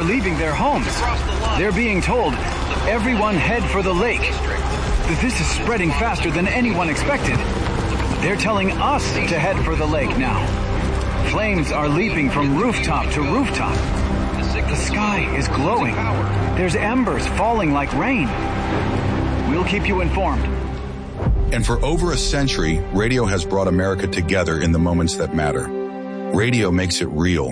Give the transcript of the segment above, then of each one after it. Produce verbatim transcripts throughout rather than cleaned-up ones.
leaving their homes. They're being told, everyone head for the lake. That this is spreading faster than anyone expected. They're telling us to head for the lake now. Flames are leaping from rooftop to rooftop. The sky is glowing. There's embers falling like rain. We'll keep you informed. And for over a century, radio has brought America together in the moments that matter. Radio makes it real.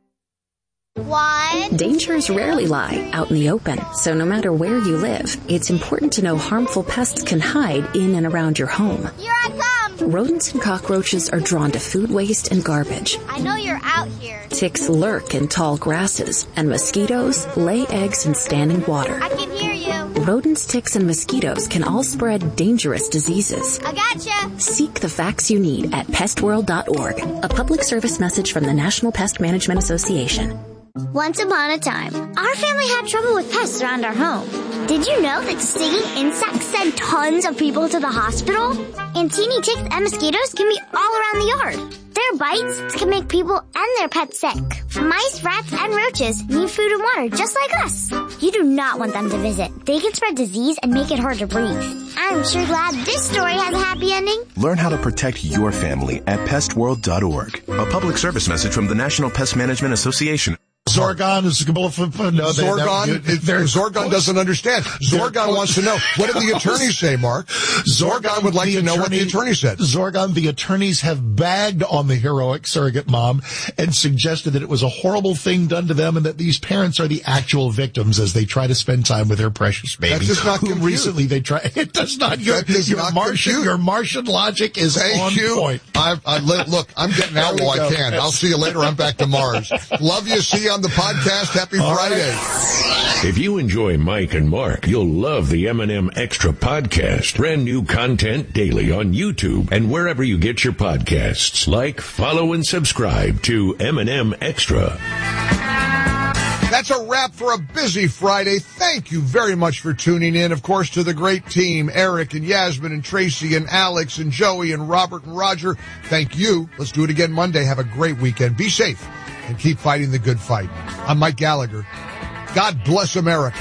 One. Dangers rarely lie out in the open, so no matter where you live, it's important to know harmful pests can hide in and around your home. Here I come! Rodents and cockroaches are drawn to food waste and garbage. I know you're out here. Ticks lurk in tall grasses, and mosquitoes lay eggs in standing water. I can hear you. Rodents, ticks, and mosquitoes can all spread dangerous diseases. I gotcha. Seek the facts you need at pest world dot org, a public service message from the National Pest Management Association. Once upon a time, our family had trouble with pests around our home. Did you know that stinging insects send tons of people to the hospital? And teeny ticks and mosquitoes can be all around the yard. Their bites can make people and their pets sick. Mice, rats, and roaches need food and water just like us. You do not want them to visit. They can spread disease and make it hard to breathe. I'm sure glad this story has a happy ending. Learn how to protect your family at pest world dot org. A public service message from the National Pest Management Association. Zorgon is no, Zorgon, Zorgon doesn't understand. Zorgon wants to know, what did the attorneys say, Mark? Zorgon would like to know what the attorney said. Zorgon, the attorneys have bagged on the heroic surrogate mom and suggested that it was a horrible thing done to them and that these parents are the actual victims as they try to spend time with their precious baby. That does not who compute. Recently they try, it does not, your, that does your not Martian, compute. your Martian logic is Thank on you. point. I, I, look, I'm getting out while I can. I'll see you later. I'm back to Mars. Love you. See you on the podcast. Happy All Friday. Right. If you enjoy Mike and Mark, you'll love the M and M Extra podcast. Brand new content daily on YouTube and wherever you get your podcasts. Like, follow, and subscribe to M and M Extra. That's a wrap for a busy Friday. Thank you very much for tuning in. Of course, to the great team, Eric and Yasmin and Tracy and Alex and Joey and Robert and Roger. Thank you. Let's do it again Monday. Have a great weekend. Be safe and keep fighting the good fight. I'm Mike Gallagher. God bless America.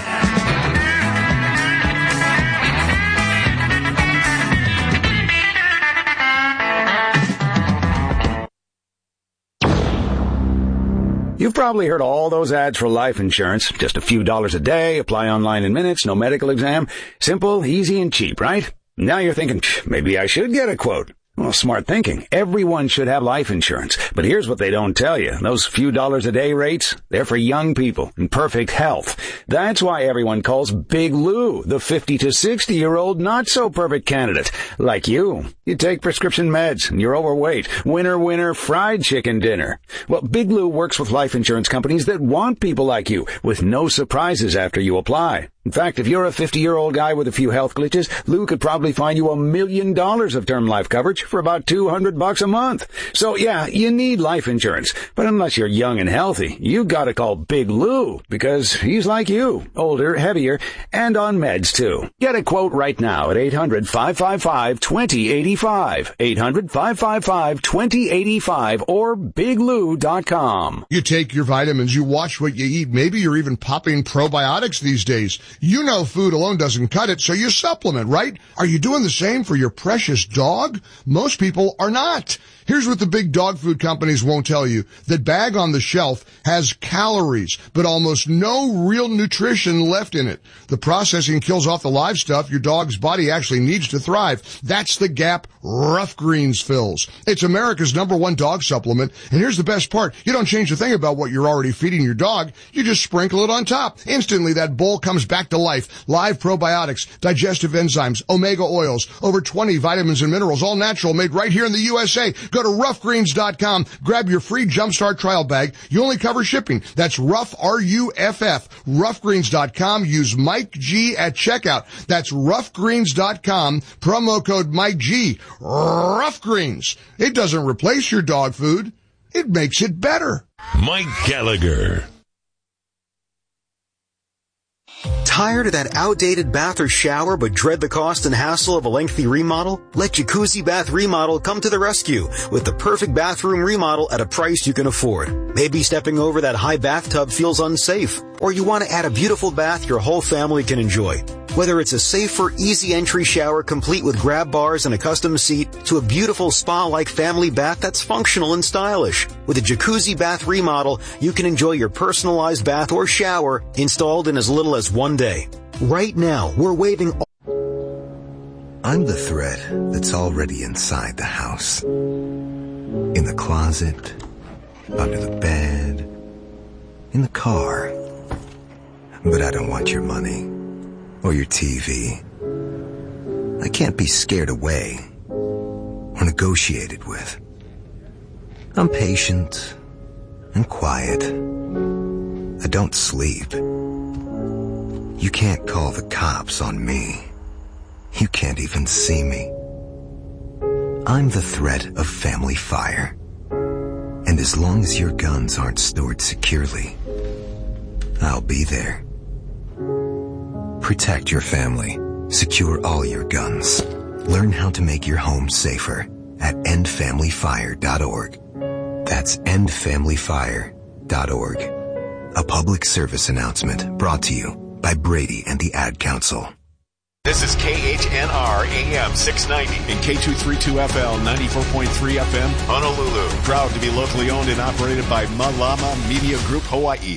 You've probably heard all those ads for life insurance. Just a few dollars a day, apply online in minutes, no medical exam. Simple, easy, and cheap, right? Now you're thinking, maybe I should get a quote. Well, smart thinking. Everyone should have life insurance. But here's what they don't tell you. Those few dollars a day rates, they're for young people in perfect health. That's why everyone calls Big Lou the fifty to sixty year old not so perfect candidate. Like you. You take prescription meds and you're overweight. Winner, winner, fried chicken dinner. Well, Big Lou works with life insurance companies that want people like you with no surprises after you apply. In fact, if you're a fifty-year-old guy with a few health glitches, Lou could probably find you a million dollars of term life coverage for about two hundred bucks a month. So yeah, you need life insurance. But unless you're young and healthy, you gotta call Big Lou because he's like you, older, heavier, and on meds too. Get a quote right now at eight hundred, five five five, two oh eight five. eight hundred, five five five, two oh eight five or big lou dot com. You take your vitamins, you watch what you eat. Maybe you're even popping probiotics these days. You know food alone doesn't cut it, so you supplement, right? Are you doing the same for your precious dog? Most people are not. Here's what the big dog food companies won't tell you. That bag on the shelf has calories, but almost no real nutrition left in it. The processing kills off the live stuff your dog's body actually needs to thrive. That's the gap Rough Greens fills. It's America's number one dog supplement, and here's the best part. You don't change a thing about what you're already feeding your dog. You just sprinkle it on top. Instantly, that bowl comes back to life. Live probiotics, digestive enzymes, omega oils, over twenty vitamins and minerals, all natural, made right here in the U S A. Go to rough greens dot com. Grab your free Jumpstart trial bag. You only cover shipping. That's Rough, R U F F. rough greens dot com. Use Mike G at checkout. That's rough greens dot com. Promo code Mike G. Rough Greens. It doesn't replace your dog food. It makes it better. Mike Gallagher. Tired of that outdated bath or shower but dread the cost and hassle of a lengthy remodel? Let Jacuzzi Bath Remodel come to the rescue with the perfect bathroom remodel at a price you can afford. Maybe stepping over that high bathtub feels unsafe. or you want to add a beautiful bath your whole family can enjoy. Whether it's a safer, easy entry shower complete with grab bars and a custom seat to a beautiful spa-like family bath that's functional and stylish. With a jacuzzi bath remodel, you can enjoy your personalized bath or shower installed in as little as one day. Right now, we're waiving all... I'm the thread that's already inside the house. In the closet, under the bed, in the car. But I don't want your money or your T V. I can't be scared away or negotiated with. I'm patient and quiet. I don't sleep. You can't call the cops on me. You can't even see me. I'm the threat of family fire. And as long as your guns aren't stored securely, I'll be there. Protect your family. Secure all your guns. Learn how to make your home safer at end family fire dot org. That's end family fire dot org. A public service announcement brought to you by Brady and the Ad Council. This is K H N R A M six ninety and K two thirty-two F L ninety-four point three F M Honolulu. Proud to be locally owned and operated by Malama Media Group Hawaii.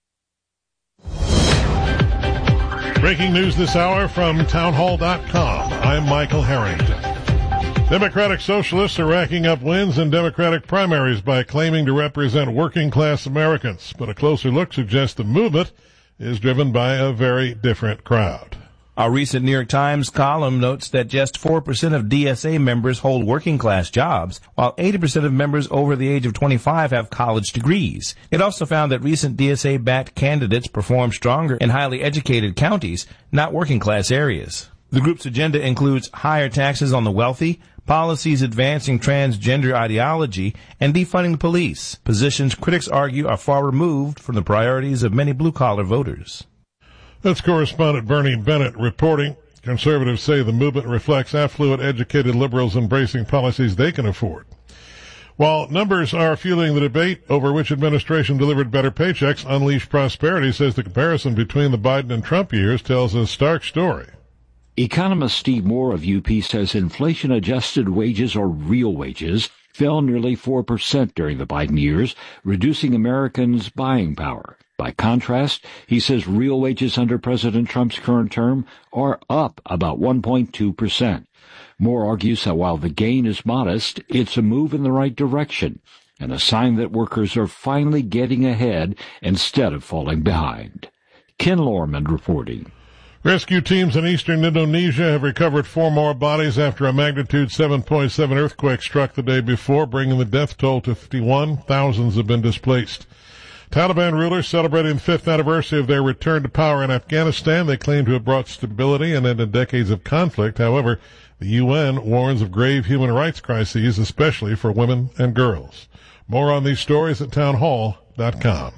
Breaking news this hour from townhall dot com. I'm Michael Harrington. Democratic Socialists are racking up wins in Democratic primaries by claiming to represent working-class Americans, but a closer look suggests the movement is driven by a very different crowd. Our recent New York Times column notes that just four percent of D S A members hold working-class jobs, while eighty percent of members over the age of twenty-five have college degrees. It also found that recent D S A-backed candidates perform stronger in highly educated counties, not working-class areas. The group's agenda includes higher taxes on the wealthy, policies advancing transgender ideology, and defunding the police, positions critics argue are far removed from the priorities of many blue-collar voters. That's correspondent Bernie Bennett reporting. Conservatives say the movement reflects affluent, educated liberals embracing policies they can afford. While numbers are fueling the debate over which administration delivered better paychecks, Unleash Prosperity says the comparison between the Biden and Trump years tells a stark story. Economist Steve Moore of U P says inflation-adjusted wages, or real wages, fell nearly four percent during the Biden years, reducing Americans' buying power. By contrast, he says real wages under President Trump's current term are up about one point two percent. Moore argues that while the gain is modest, it's a move in the right direction and a sign that workers are finally getting ahead instead of falling behind. Ken Lorman reporting. Rescue teams in eastern Indonesia have recovered four more bodies after a magnitude seven point seven earthquake struck the day before, bringing the death toll to fifty-one. Thousands have been displaced. Taliban rulers celebrating the fifth anniversary of their return to power in Afghanistan. They claim to have brought stability and ended decades of conflict. However, the U N warns of grave human rights crises, especially for women and girls. More on these stories at townhall dot com.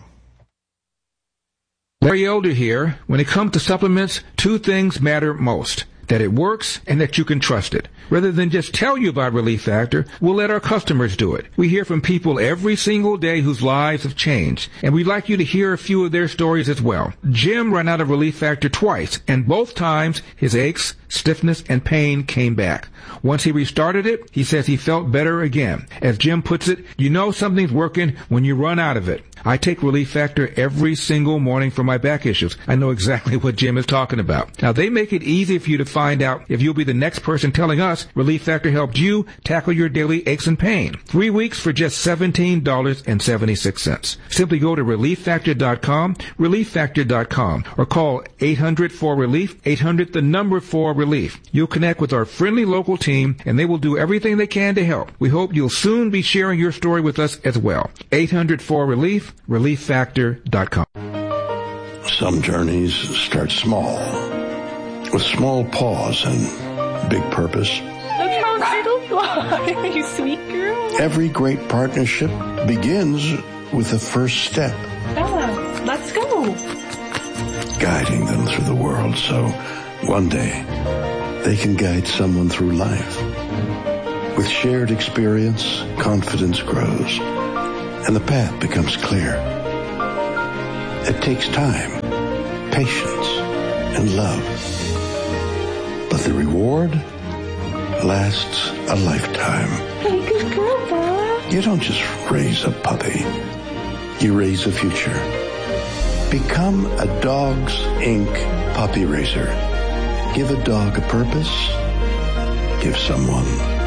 Larry Elder here. When it comes to supplements, two things matter most: that it works and that you can trust it. Rather than just tell you about Relief Factor, we'll let our customers do it. We hear from people every single day whose lives have changed, and we'd like you to hear a few of their stories as well. Jim ran out of Relief Factor twice, and both times his aches, stiffness, and pain came back. Once he restarted it, he says he felt better again. As Jim puts it, you know something's working when you run out of it. I take Relief Factor every single morning for my back issues. I know exactly what Jim is talking about. Now, they make it easy for you to find out if you'll be the next person telling us Relief Factor helped you tackle your daily aches and pain. Three weeks for just seventeen dollars and seventy-six cents. Simply go to relief factor dot com, relief factor dot com, or call eight hundred four relief, eight hundred the number four relief. You'll connect with our friendly local team, and they will do everything they can to help. We hope you'll soon be sharing your story with us as well. eight hundred four relief, relief factor dot com. Some journeys start small, with small pause and big purpose. Look how little fly, you sweet girl. Every great partnership begins with the first step. Bella, let's go. Guiding them through the world so one day they can guide someone through life. With shared experience, confidence grows, and the path becomes clear. It takes time, patience, and love. But the reward lasts a lifetime. Hey, good girl, Bob. You don't just raise a puppy. You raise a future. Become a Dogs Incorporated puppy raiser. Give a dog a purpose. Give someone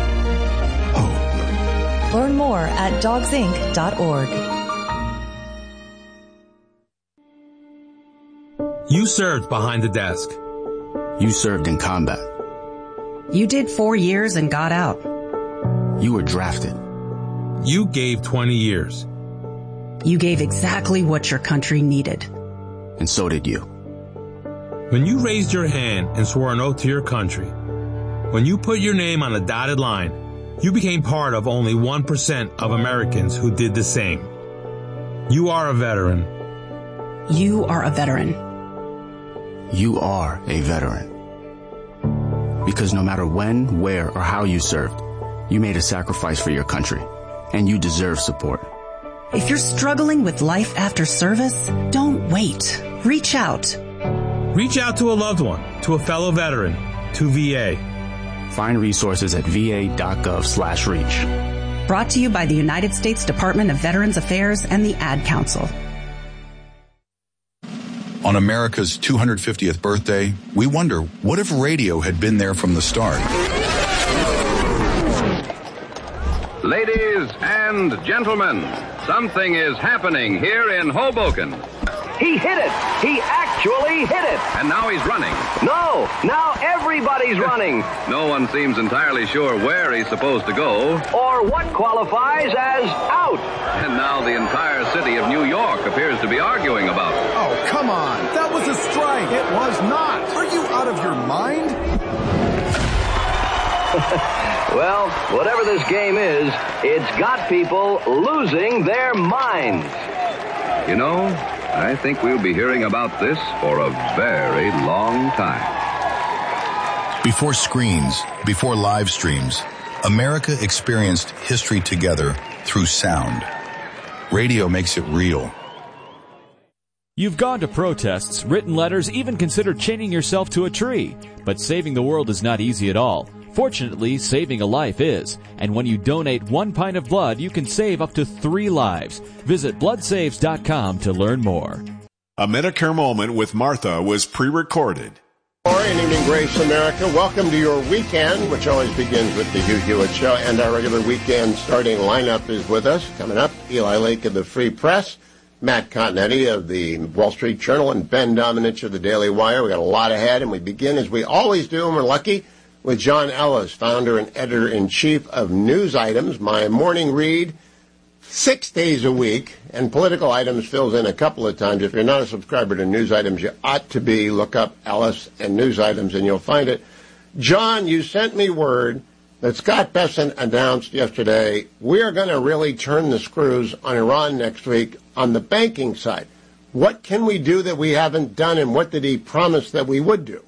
hope. Learn more at dogs inc dot org. You served behind the desk. You served in combat. You did four years and got out. You were drafted. You gave twenty years. You gave exactly what your country needed. And so did you. When you raised your hand and swore an oath to your country, when you put your name on a dotted line, you became part of only one percent of Americans who did the same. You are a veteran. You are a veteran. You are a veteran. Because no matter when, where, or how you served, you made a sacrifice for your country, and you deserve support. If you're struggling with life after service, don't wait. Reach out. Reach out to a loved one, to a fellow veteran, to V A. Find resources at va.gov slash reach. Brought to you by the United States Department of Veterans Affairs and the Ad Council. On America's two hundred fiftieth birthday, we wonder, what if radio had been there from the start? Ladies and gentlemen, something is happening here in Hoboken. He hit it. He actually hit it. And now he's running. No, now everybody's running. No one seems entirely sure where he's supposed to go. Or what qualifies as out. And now the entire city of New York appears to be arguing about it. Oh, come on. That was a strike. It was not. Are you out of your mind? Well, whatever this game is, it's got people losing their minds. You know, I think we'll be hearing about this for a very long time. Before screens, before live streams, America experienced history together through sound. Radio makes it real. You've gone to protests, written letters, even considered chaining yourself to a tree. But saving the world is not easy at all. Fortunately, saving a life is. And when you donate one pint of blood, you can save up to three lives. Visit blood saves dot com to learn more. A Medicare Moment with Martha was pre-recorded. Morning, evening, Grace America. Welcome to your weekend, which always begins with the Hugh Hewitt Show. And our regular weekend starting lineup is with us. Coming up, Eli Lake of the Free Press, Matt Continetti of the Wall Street Journal, and Ben Domenech of the Daily Wire. We got a lot ahead, and we begin, as we always do, and we're lucky, with John Ellis, founder and editor-in-chief of News Items, my morning read, six days a week, and Political Items fills in a couple of times. If you're not a subscriber to News Items, you ought to be. Look up Ellis and News Items, and you'll find it. John, you sent me word that Scott Bessent announced yesterday, we are going to really turn the screws on Iran next week on the banking side. What can we do that we haven't done, and what did he promise that we would do?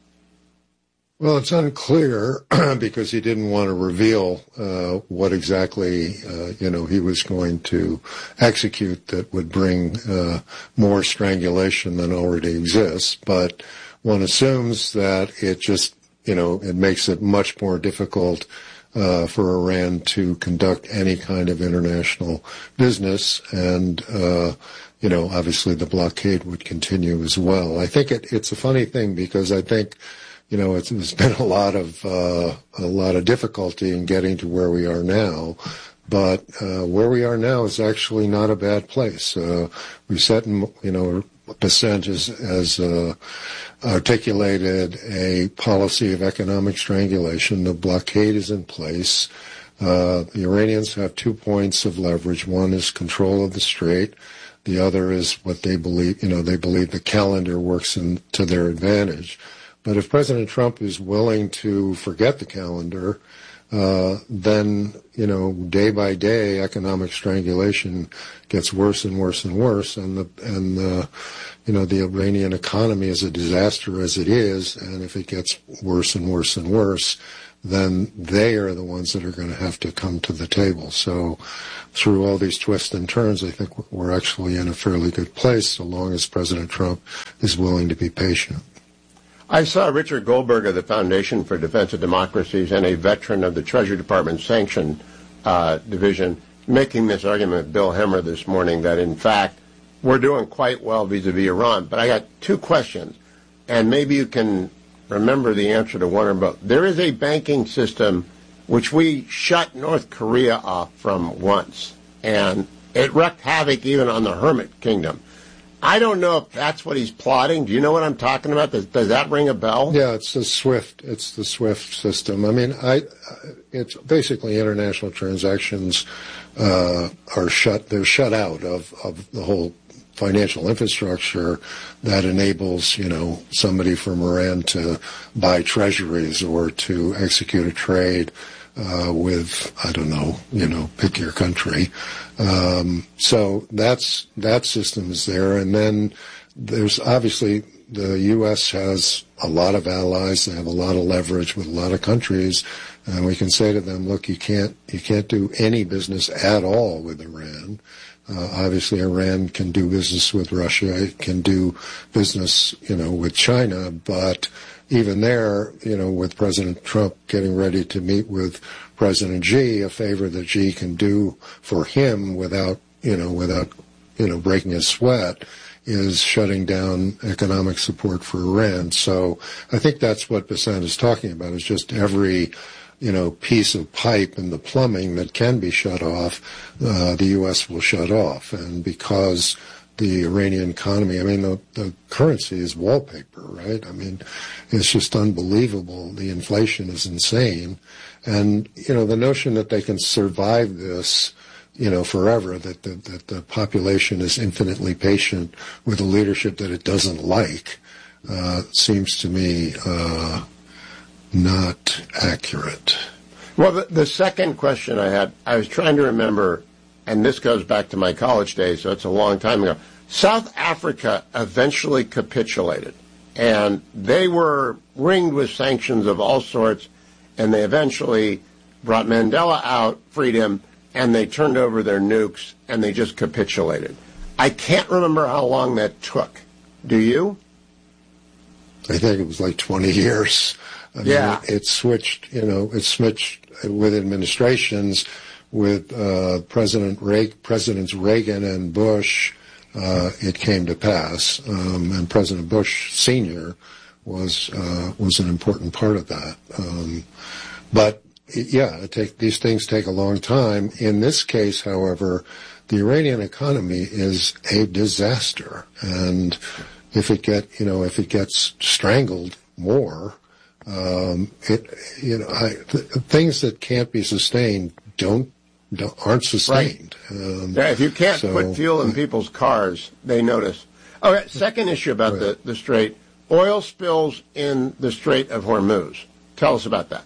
Well, it's unclear because he didn't want to reveal uh, what exactly, uh, you know, he was going to execute that would bring uh, more strangulation than already exists. But one assumes that it just, you know, it makes it much more difficult uh, for Iran to conduct any kind of international business. And, uh, you know, obviously the blockade would continue as well. I think it, it's a funny thing because I think, you know, it's, there's been a lot of uh, a lot of difficulty in getting to where we are now, but uh, where we are now is actually not a bad place. Uh, we've set, you know, Bessent has, has uh, articulated a policy of economic strangulation. The blockade is in place. Uh, the Iranians have two points of leverage. One is control of the strait. The other is what they believe. You know, they believe the calendar works in, to their advantage. But if President Trump is willing to forget the calendar, uh, then, you know, day by day, economic strangulation gets worse and worse and worse. And the, and the, you know, the Iranian economy is a disaster as it is. And if it gets worse and worse and worse, then they are the ones that are going to have to come to the table. So through all these twists and turns, I think we're actually in a fairly good place so long as President Trump is willing to be patient. I saw Richard Goldberg of the Foundation for Defense of Democracies and a veteran of the Treasury Department Sanction uh, Division making this argument with Bill Hemmer this morning that, in fact, we're doing quite well vis-a-vis Iran. But I got two questions, and maybe you can remember the answer to one or both. There is a banking system which we shut North Korea off from once, and it wreaked havoc even on the Hermit Kingdom. I don't know if that's what he's plotting. Do you know what I'm talking about? Does, does that ring a bell? Yeah, it's the SWIFT. It's the SWIFT system. I mean, I, it's basically international transactions uh, are shut. They're shut out of, of the whole financial infrastructure that enables, you know, somebody from Iran to buy treasuries or to execute a trade uh, with, I don't know, you know, pick your country. Um, so that's that system is there, and then there's obviously the U S has a lot of allies. They have a lot of leverage with a lot of countries, and we can say to them, look, you can't you can't do any business at all with Iran. Uh, obviously, Iran can do business with Russia, it can do business, you know, with China, but even there, you know, with President Trump getting ready to meet with President Xi, a favor that Xi can do for him without, you know, without, you know, breaking a sweat, is shutting down economic support for Iran. So I think that's what Basant is talking about, is just every, you know, piece of pipe in the plumbing that can be shut off, uh, the U S will shut off. And because the Iranian economy, I mean, the, the currency is wallpaper, right? I mean, it's just unbelievable. The inflation is insane. And, you know, the notion that they can survive this, you know, forever, that the, that the population is infinitely patient with a leadership that it doesn't like, uh, seems to me uh, not accurate. Well, the, the second question I had, I was trying to remember, and this goes back to my college days, so it's a long time ago. South Africa eventually capitulated, and they were ringed with sanctions of all sorts, and they eventually brought Mandela out, freed him, and they turned over their nukes, and they just capitulated. I can't remember how long that took. Do you? I think it was like twenty years. I yeah. mean, it switched, you know, it switched with administrations. With uh, President Re- Presidents Reagan and Bush, uh, it came to pass, um, and President Bush Senior was uh, was an important part of that. Um, but it, yeah, it take, these things take a long time. In this case, however, the Iranian economy is a disaster, and if it get you know if it gets strangled more, um, it you know I, th- things that can't be sustained don't. aren't sustained. Right. Um, yeah, if you can't so, put fuel in people's cars, they notice. Okay, second issue about right. the, the Strait. Oil spills in the Strait of Hormuz. Tell us about that.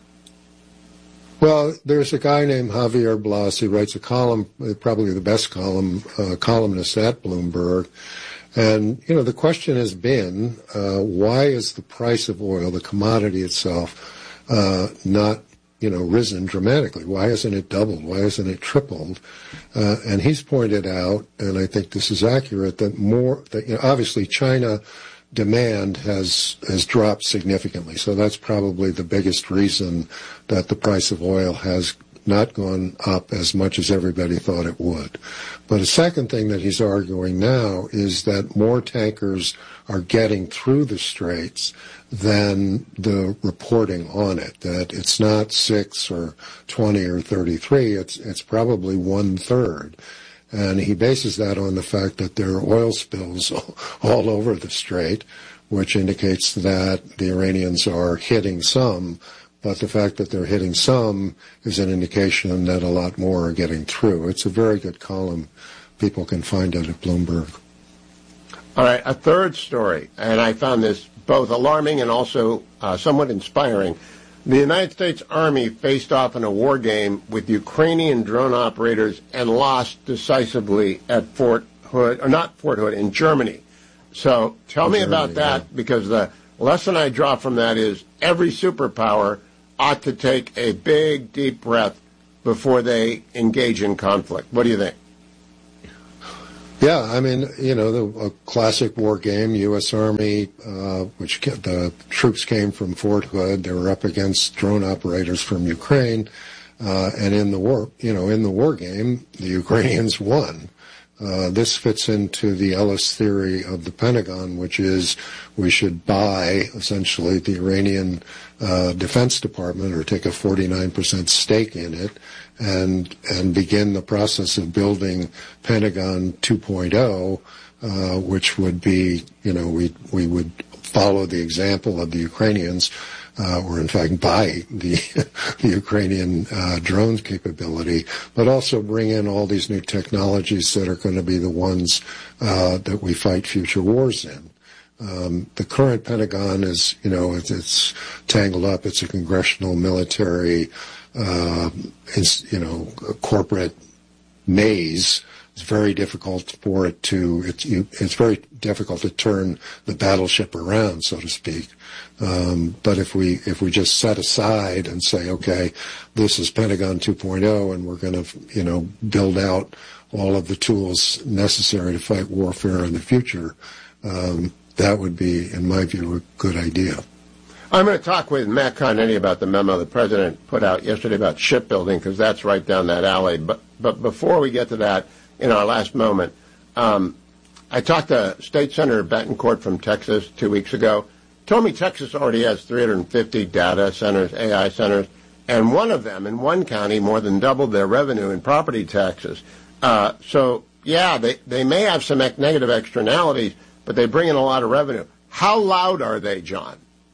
Well, there's a guy named Javier Blas. He writes a column, probably the best column, uh, columnist at Bloomberg. And, you know, the question has been, uh, why is the price of oil, the commodity itself, uh, not you know, risen dramatically? Why hasn't it doubled? Why hasn't it tripled? Uh, and he's pointed out, and I think this is accurate, that more, that, you know, obviously China demand has, has dropped significantly. So that's probably the biggest reason that the price of oil has not gone up as much as everybody thought it would. But a second thing that he's arguing now is that more tankers are getting through the straits than the reporting on it, that it's not six or twenty or thirty-three, it's it's probably one-third. And he bases that on the fact that there are oil spills all over the strait, which indicates that the Iranians are hitting some, but the fact that they're hitting some is an indication that a lot more are getting through. It's a very good column. People can find it at Bloomberg. All right, a third story, and I found this both alarming and also uh, somewhat inspiring. The United States Army faced off in a war game with Ukrainian drone operators and lost decisively at Fort Hood, or not Fort Hood, in Germany. So tell me Germany, about that, yeah. because the lesson I draw from that is every superpower ought to take a big, deep breath before they engage in conflict. What do you think? Yeah, I mean, you know, the a classic war game, U S. Army, uh, which ca- the troops came from Fort Hood. They were up against drone operators from Ukraine. Uh, and in the war, you know, in the war game, the Ukrainians won. Uh, this fits into the Ellis theory of the Pentagon, which is we should buy essentially the Iranian uh, Defense Department or take a forty-nine percent stake in it and and begin the process of building Pentagon two point oh, uh, which would be, you know, we we would follow the example of the Ukrainians. Uh, or in fact buy the, the Ukrainian uh, drone capability, but also bring in all these new technologies that are going to be the ones uh, that we fight future wars in. Um, the current Pentagon is, you know, it's, it's tangled up. It's a congressional, military, uh, it's, you know, corporate maze. It's very difficult for it to, it's, you, it's very difficult to turn the battleship around, so to speak. Um, but if we, if we just set aside and say, okay, this is Pentagon two point oh and we're going to, you know, build out all of the tools necessary to fight warfare in the future, um, that would be, in my view, a good idea. I'm going to talk with Matt Continetti about the memo the president put out yesterday about shipbuilding, because that's right down that alley. But, but before we get to that, in our last moment, um, I talked to State Senator Betancourt from Texas two weeks ago. Told me Texas already has three hundred fifty data centers, A I centers, and one of them in one county more than doubled their revenue in property taxes. Uh, so, yeah, they, they may have some negative externalities, but they bring in a lot of revenue. How loud are they, John?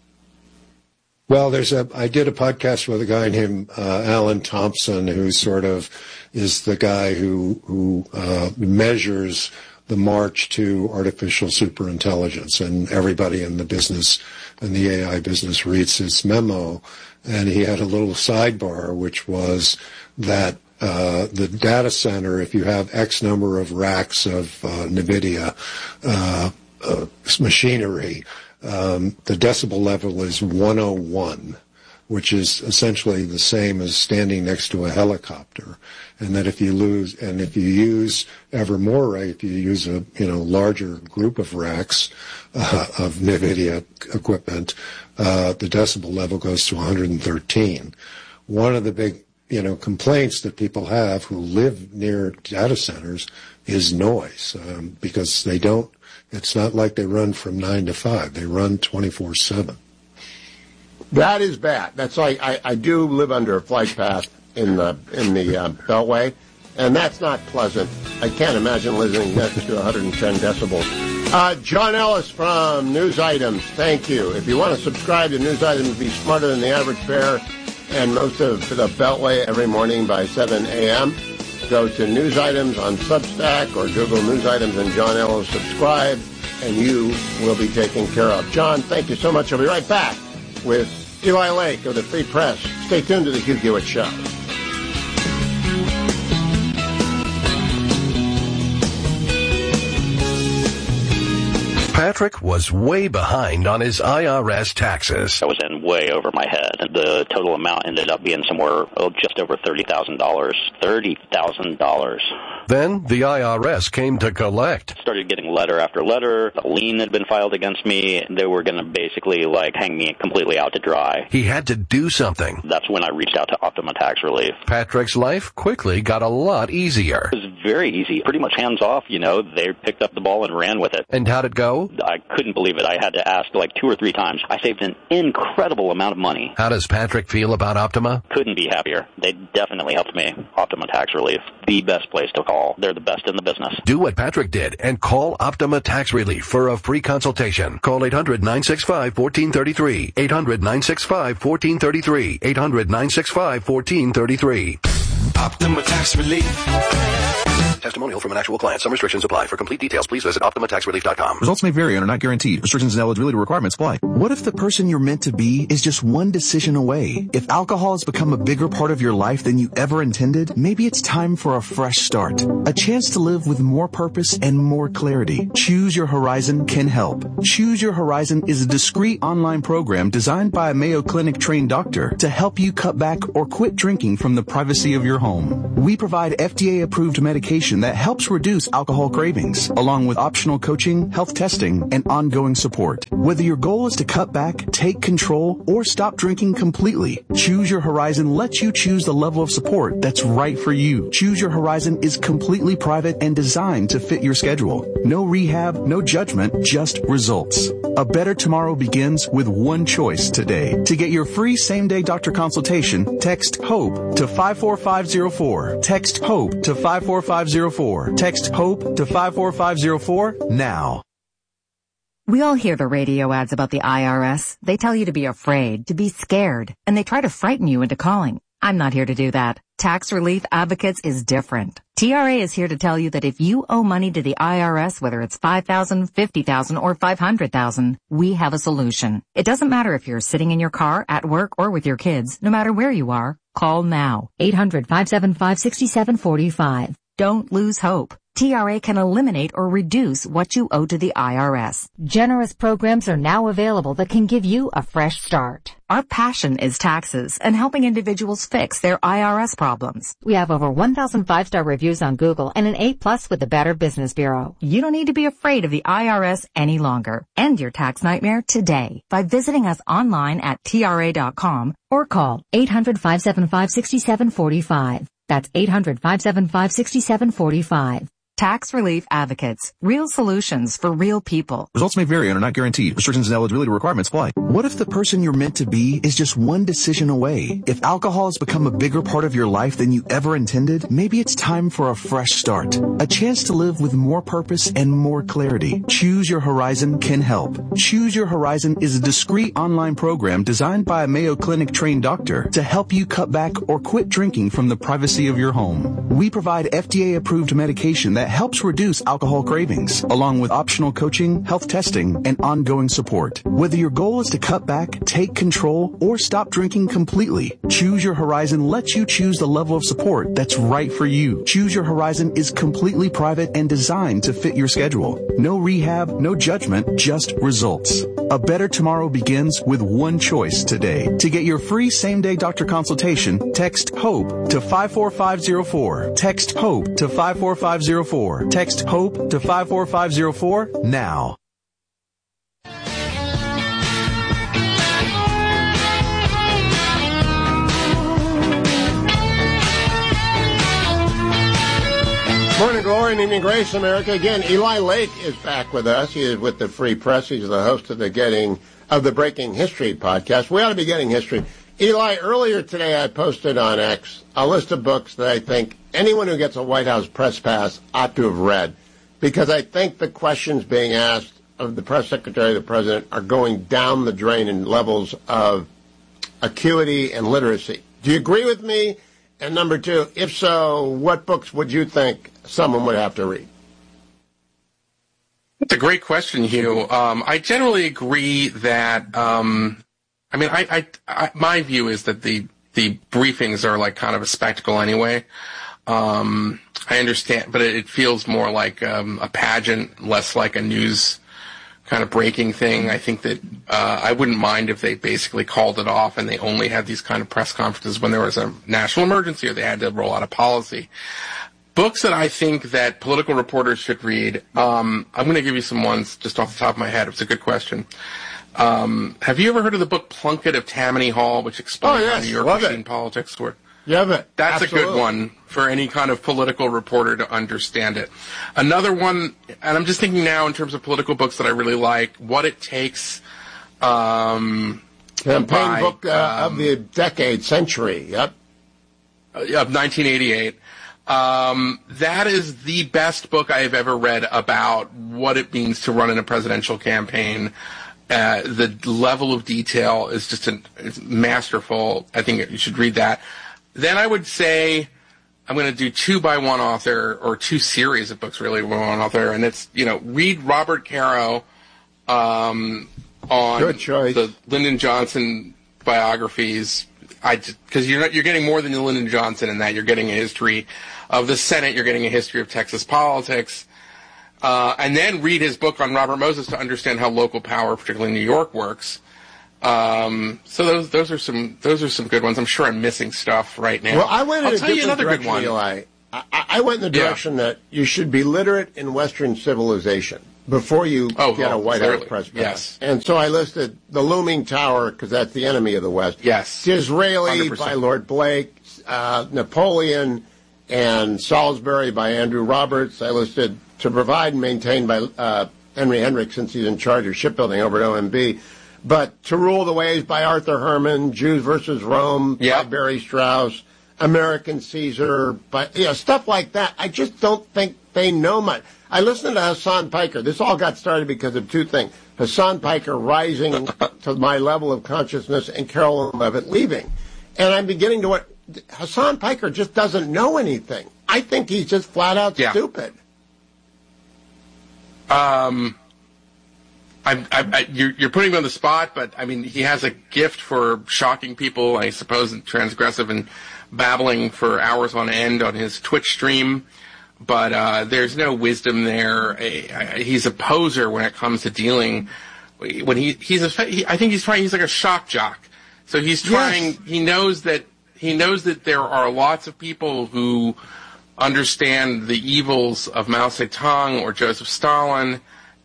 Well, there's a. I did a podcast with a guy named uh, Alan Thompson, who sort of is the guy who who uh, measures the march to artificial superintelligence, and everybody in the business and the A I business reads his memo. And he had a little sidebar, which was that uh, the data center, if you have X number of racks of uh, NVIDIA uh, uh, machinery, Um, the decibel level is one oh one, which is essentially the same as standing next to a helicopter. And that if you lose, and if you use ever more, right, if you use a, you know, larger group of racks uh, of NVIDIA equipment, uh, the decibel level goes to one hundred thirteen. One of the big, you know, complaints that people have who live near data centers is noise, um, because they don't, it's not like they run from nine to five. They run twenty-four seven. That is bad. That's like, I, I do live under a flight path in the, in the uh, Beltway, and that's not pleasant. I can't imagine living next to one hundred ten decibels. Uh, John Ellis from News Items, thank you. If you want to subscribe to News Items, be smarter than the average bear, and most of the Beltway every morning by seven a.m., go to News Items on Substack or Google News Items and John Ellis subscribe, and you will be taken care of. John, thank you so much. I'll be right back with Eli Lake of the Free Press. Stay tuned to the Hugh Hewitt Show. Patrick was way behind on his I R S taxes. I was in way over my head. The total amount ended up being somewhere oh, just over thirty thousand dollars. thirty thousand dollars. Then the I R S came to collect. Started getting letter after letter. A lien had been filed against me. They were going to basically like hang me completely out to dry. He had to do something. That's when I reached out to Optima Tax Relief. Patrick's life quickly got a lot easier. It was very easy. Pretty much hands off, you know. They picked up the ball and ran with it. And how'd it go? I couldn't believe it. I had to ask like two or three times. I saved an incredible amount of money. How does Patrick feel about Optima? Couldn't be happier. They definitely helped me. Optima Tax Relief. The best place to call. They're the best in the business. Do what Patrick did and call Optima Tax Relief for a free consultation. Call eight hundred nine six five one four three three. eight hundred nine six five one four three three. eight hundred nine six five one four three three. Optima Tax Relief. testimonial from an actual client. Some restrictions apply. For complete details, please visit Optima Tax Relief dot com. Results may vary and are not guaranteed. Restrictions and eligibility requirements apply. What if the person you're meant to be is just one decision away? If alcohol has become a bigger part of your life than you ever intended, maybe it's time for a fresh start. A chance to live with more purpose and more clarity. Choose Your Horizon can help. Choose Your Horizon is a discreet online program designed by a Mayo Clinic trained doctor to help you cut back or quit drinking from the privacy of your home. We provide F D A-approved medication that helps reduce alcohol cravings, along with optional coaching, health testing, and ongoing support. Whether your goal is to cut back, take control, or stop drinking completely, Choose Your Horizon lets you choose the level of support that's right for you. Choose Your Horizon is completely private and designed to fit your schedule. No rehab, no judgment, just results. A better tomorrow begins with one choice today. To get your free same-day doctor consultation, text HOPE to five four five zero four. Text HOPE to five four five zero four. Text HOPE to five four five zero four now. We all hear the radio ads about the I R S. They tell you to be afraid, to be scared, and they try to frighten you into calling. I'm not here to do that. Tax Relief Advocates is different. T R A is here to tell you that if you owe money to the I R S, whether it's five thousand dollars, fifty thousand dollars, or five hundred thousand dollars, we have a solution. It doesn't matter if you're sitting in your car, at work, or with your kids. No matter where you are, call now. eight hundred, five seven five, six seven four five. Don't lose hope. T R A can eliminate or reduce what you owe to the I R S. Generous programs are now available that can give you a fresh start. Our passion is taxes and helping individuals fix their I R S problems. We have over one thousand five-star reviews on Google and an A plus with the Better Business Bureau. You don't need to be afraid of the I R S any longer. End your tax nightmare today by visiting us online at T R A dot com or call eight hundred, five seven five, six seven four five. That's eight hundred, five seven five, six seven four five. Tax Relief Advocates. Real solutions for real people. Results may vary and are not guaranteed. Restrictions and eligibility requirements apply. What if the person you're meant to be is just one decision away? If alcohol has become a bigger part of your life than you ever intended, maybe it's time for a fresh start. A chance to live with more purpose and more clarity. Choose Your Horizon can help. Choose Your Horizon is a discreet online program designed by a Mayo Clinic trained doctor to help you cut back or quit drinking from the privacy of your home. We provide F D A-approved medication that helps reduce alcohol cravings, along with optional coaching, health testing, and ongoing support. Whether your goal is to cut back, take control, or stop drinking completely, Choose Your Horizon lets you choose the level of support that's right for you. Choose Your Horizon is completely private and designed to fit your schedule. No rehab, no judgment, just results. A better tomorrow begins with one choice today. To get your free same-day doctor consultation, text HOPE to five four five zero four. Text HOPE to five four five zero four. Text HOPE to five four five zero four now. Morning Glory and Evening Grace, America. Again, Eli Lake is back with us. He is with the Free Press. He's the host of the Getting of the Breaking History podcast. We ought to be getting history. Eli, earlier today I posted on X a list of books that I think anyone who gets a White House press pass ought to have read, because I think the questions being asked of the press secretary, the president, are going down the drain in levels of acuity and literacy. Do you agree with me? And number two, if so, what books would you think someone would have to read? That's a great question, Hugh. Um, I generally agree that, um, I mean, I, I, I, my view is that the, the briefings are like kind of a spectacle anyway. Um, I understand, but it, it feels more like um, a pageant, less like a news kind of breaking thing. I think that uh, I wouldn't mind if they basically called it off and they only had these kind of press conferences when there was a national emergency or they had to roll out a policy. Books that I think that political reporters should read, um, I'm going to give you some ones just off the top of my head. It's a good question. Um, have you ever heard of the book Plunkett of Tammany Hall, which explains oh, yes. how New York Love machine it. politics work? Yeah, but That's absolutely. a good one for any kind of political reporter to understand it. Another one, and I'm just thinking now in terms of political books that I really like, What It Takes. Um, Campaign by, book uh, um, of the decade, century, yep. Of nineteen eighty-eight. Um, that is the best book I have ever read about what it means to run in a presidential campaign. Uh, the level of detail is just an, it's masterful. I think you should read that. Then I would say I'm going to do two by one author, or two series of books really by one author, and it's, you know, read Robert Caro um, on Good choice. the Lyndon Johnson biographies. I because you're not, you're getting more than the Lyndon Johnson in that. You're getting a history of the Senate. You're getting a history of Texas politics, uh, and then read his book on Robert Moses to understand how local power, particularly in New York, works. Um, so those those are some those are some good ones. I'm sure I'm missing stuff right now. Well, I went in I'll a tell you different another good direction, one. Eli. I, I went in the direction yeah. that you should be literate in Western civilization before you oh, get oh, a White clearly. House press pass. Yes. And so I listed the looming tower because that's the enemy of the West. Yes. Disraeli one hundred percent. by Lord Blake, uh, Napoleon, and Salisbury by Andrew Roberts. I listed To Provide and Maintain by uh, Henry Hendricks, since he's in charge of shipbuilding over at O M B. But To Rule the Waves by Arthur Herman, Jews versus Rome yep. by Barry Strauss, American Caesar, by you know, stuff like that. I just don't think they know much. I listened to Hassan Piker. This all got started because of two things. Hassan Piker rising to my level of consciousness and Carolyn Levitt leaving. And I'm beginning to what Hassan Piker just doesn't know anything. I think he's just flat out yeah. stupid. Um, I, I, I, you're, you're putting him on the spot, but I mean, he has a gift for shocking people, I suppose, and transgressive and babbling for hours on end on his Twitch stream. But uh, there's no wisdom there. He's a poser when it comes to dealing. When he he's a, he, I think he's trying. He's like a shock jock. So he's trying. Yes. He knows that he knows that there are lots of people who understand the evils of Mao Zedong or Joseph Stalin,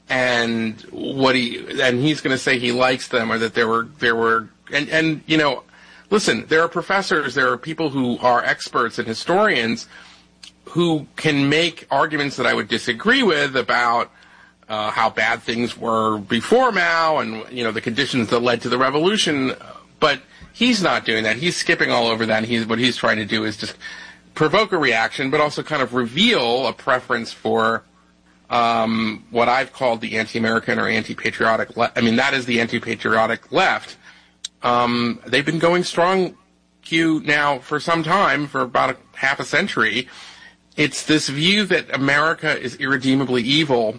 and what he and he's going to say he likes them, or that there were there were and and you know, listen, there are professors, there are people who are experts and historians who can make arguments that I would disagree with about uh, how bad things were before Mao and, you know, the conditions that led to the revolution. But he's not doing that. He's skipping all over that. And he's, what he's trying to do is just provoke a reaction, but also kind of reveal a preference for um, what I've called the anti-American or anti-patriotic left. I mean, that is the anti-patriotic left. Um, they've been going strong, Q, now for some time, for about a half a century. It's this view that America is irredeemably evil,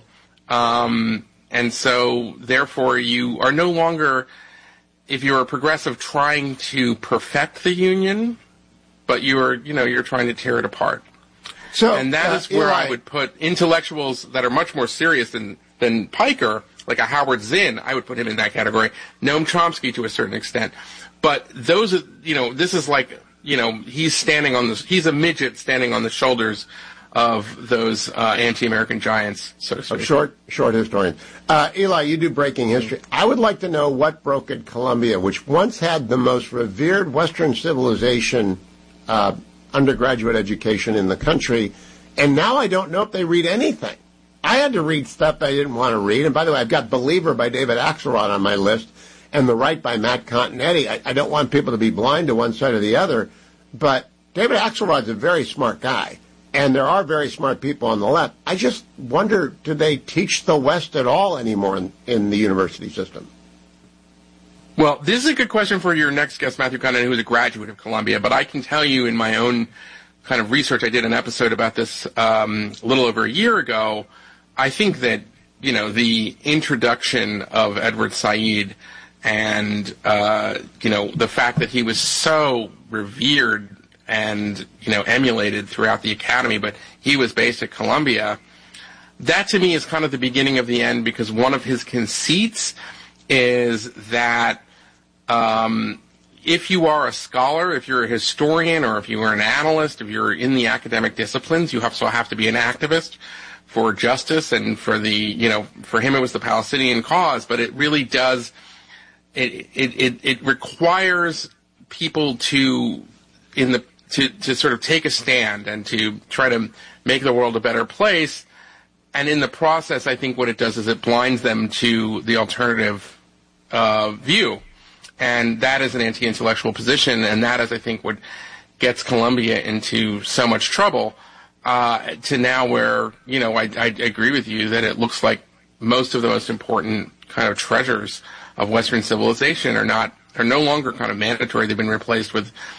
um, and so therefore you are no longer, if you're a progressive, trying to perfect the Union, but you're, you know, you're trying to tear it apart. So, and that uh, is where Eli, I would put intellectuals that are much more serious than than Piker, like a Howard Zinn. I would put him in that category. Noam Chomsky to a certain extent, but those are, you know, this is like. You know, he's standing on this. He's a midget standing on the shoulders of those uh, anti-American giants, so to speak. Short, short historian. Uh, Eli, you do breaking history. I would like to know what broke at Columbia, which once had the most revered Western civilization uh, undergraduate education in the country, and now I don't know if they read anything. I had to read stuff I didn't want to read. And by the way, I've got Believer by David Axelrod on my list, and The Right by Matt Continetti. I, I don't want people to be blind to one side or the other, but David Axelrod's a very smart guy, and there are very smart people on the left. I just wonder, do they teach the West at all anymore in, in the university system? Well, this is a good question for your next guest, Matthew Condon, who is a graduate of Columbia, but I can tell you in my own kind of research, I did an episode about this um, a little over a year ago. I think that, you know, the introduction of Edward Said and, uh, you know, the fact that he was so revered and, you know, emulated throughout the academy, but he was based at Columbia, that to me is kind of the beginning of the end, because one of his conceits is that um, if you are a scholar, if you're a historian, or if you are an analyst, if you're in the academic disciplines, you also have to be an activist for justice and for the, you know, for him it was the Palestinian cause, but it really does... It, it it it requires people to in the to, to sort of take a stand and to try to make the world a better place, and in the process, I think what it does is it blinds them to the alternative uh, view, and that is an anti-intellectual position, and that is, I think, what gets Columbia into so much trouble. Uh, to now where, you know, I, I agree with you that it looks like most of the most important kind of treasures of Western civilization are not are no longer kind of mandatory. They've been replaced with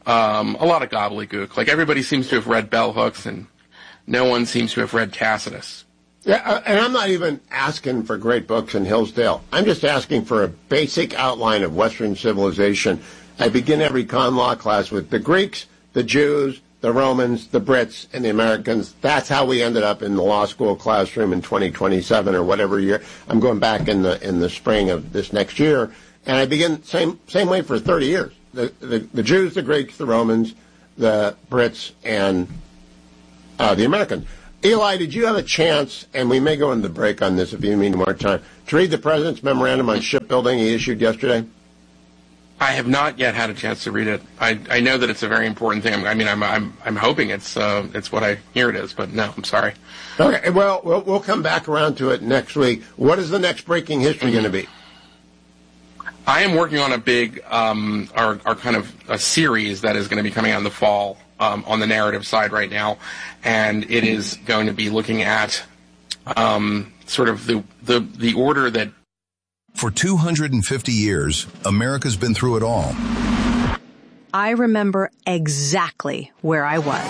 um, a lot of gobbledygook. Like, everybody seems to have read Bell Hooks, and no one seems to have read Tacitus. Yeah, and I'm not even asking for great books in Hillsdale. I'm just asking for a basic outline of Western civilization. I begin every con law class with the Greeks, the Jews, the Romans, the Brits, and the Americans. That's how we ended up in the law school classroom in twenty twenty-seven or whatever year. I'm going back in the in the spring of this next year, and I begin same same way for thirty years. The the, the Jews, the Greeks, the Romans, the Brits, and uh, the Americans. Eli, did you have a chance, and we may go into the break on this if you need more time, to read the President's memorandum on shipbuilding he issued yesterday? I have not yet had a chance to read it. I, I know that it's a very important thing. I mean, I'm I'm I'm hoping it's uh, it's what I hear it is, but no, I'm sorry. Okay, well, well, we'll come back around to it next week. What is the next breaking history mm-hmm. going to be? I am working on a big, um, our, our kind of a series that is going to be coming out in the fall um, on the narrative side right now, and it is going to be looking at um, sort of the, the, the order that... For two hundred fifty years, America's been through it all. I remember exactly where I was.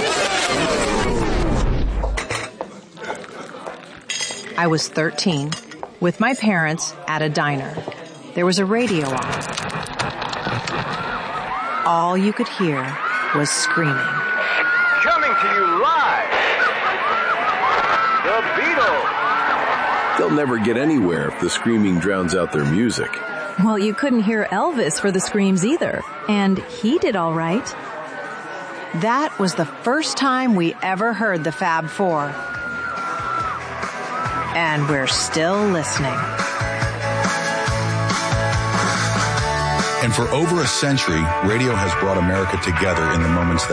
I was thirteen, with my parents at a diner. There was a radio on. All you could hear was screaming. Coming to you live, the Beatles. They'll never get anywhere if the screaming drowns out their music. Well, you couldn't hear Elvis for the screams either, and he did all right. That was the first time we ever heard the Fab Four. And we're still listening. And for over a century, radio has brought America together in the moments that